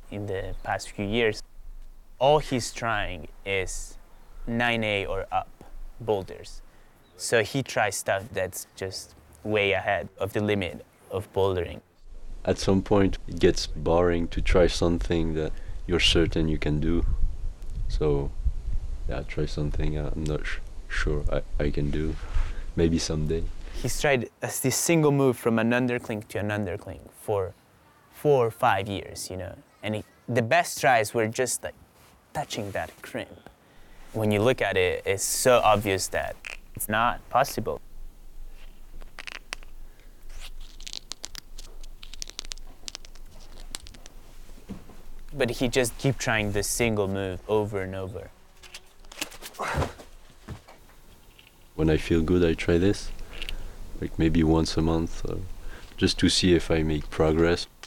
in the past few years. All he's trying is 9A or up boulders. So he tries stuff that's just way ahead of the limit of bouldering. At some point, it gets boring to try something that you're certain you can do. So, yeah, try something I'm not sure I can do. Maybe someday. He's tried this single move from an undercling to an undercling for 4 or 5 years, And the best tries were just like touching that crimp. When you look at it, it's so obvious that it's not possible. But he just keep trying this single move over and over. When I feel good, I try this, like maybe once a month, just to see if I make progress.